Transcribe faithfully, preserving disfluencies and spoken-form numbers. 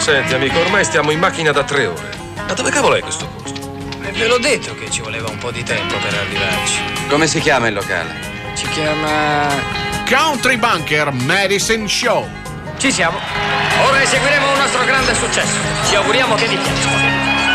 Senti, amico, ormai stiamo in macchina da tre ore. Ma dove cavolo è questo posto? E ve l'ho detto che ci voleva un po' di tempo per arrivarci. Come si chiama il locale? Si chiama... Country Bunker Medicine Show. Ci siamo. Ora eseguiremo un nostro grande successo. Ci auguriamo che vi piaccia.